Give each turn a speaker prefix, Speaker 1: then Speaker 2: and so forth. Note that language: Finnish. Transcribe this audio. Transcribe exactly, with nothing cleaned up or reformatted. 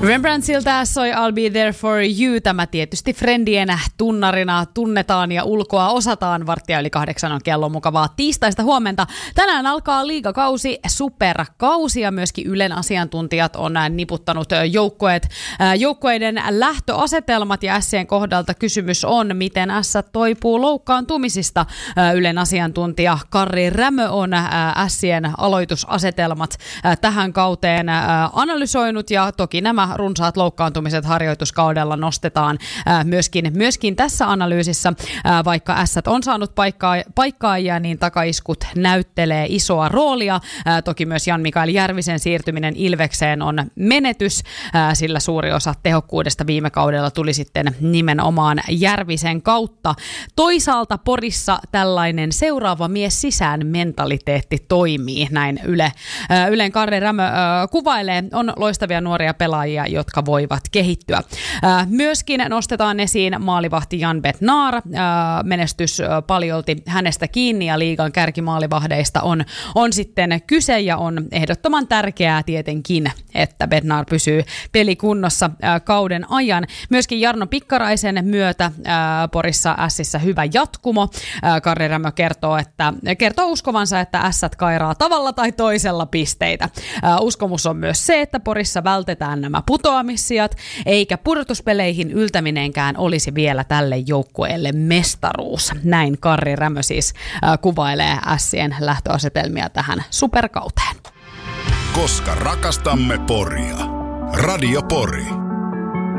Speaker 1: Rembrandtilta soi I'll Be There For You. Tämä tietysti Friendien tunnarina tunnetaan ja ulkoa osataan. Varttia yli kahdeksan on kello, mukavaa tiistaista huomenta. Tänään alkaa liigakausi, superkausi ja myöskin Ylen asiantuntijat on niputtanut joukkueet, joukkueiden lähtöasetelmat ja Ässien kohdalta kysymys on, miten Ässät toipuu loukkaantumisista. Ylen asiantuntija Karri Rämö on Ässien aloitusasetelmat tähän kauteen analysoinut ja toki nämä runsaat loukkaantumiset harjoituskaudella nostetaan myöskin, myöskin tässä analyysissä. Vaikka Ässät on saanut paikkaa, paikkaajia, niin takaiskut näyttelee isoa roolia. Toki myös Jan-Mikael Järvisen siirtyminen Ilvekseen on menetys, sillä suuri osa tehokkuudesta viime kaudella tuli sitten nimenomaan Järvisen kautta. Toisaalta Porissa tällainen seuraava mies sisään mentaliteetti toimii, näin Yle. Ylen Karri Rämö kuvailee, on loistavia nuoria pelaajia, jotka voivat kehittyä. Myöskin nostetaan esiin maalivahti Jan Bednar. Menestys paljolti hänestä kiinni ja liigan kärkimaalivahdeista on, on sitten kyse ja on ehdottoman tärkeää tietenkin, että Bednar pysyy pelikunnossa kauden ajan. Myöskin Jarno Pikkaraisen myötä Porissa Ässissä hyvä jatkumo. Karri Rämö kertoo, että, kertoo uskovansa, että Ässät kairaa tavalla tai toisella pisteitä. Uskomus on myös se, että Porissa vältetään nämä putoamissijat, eikä pudotuspeleihin yltäminenkään olisi vielä tälle joukkueelle mestaruus. Näin Karri Rämö siis äh, kuvailee Ässien lähtöasetelmia tähän superkauteen.
Speaker 2: Koska rakastamme Poria. Radio Pori.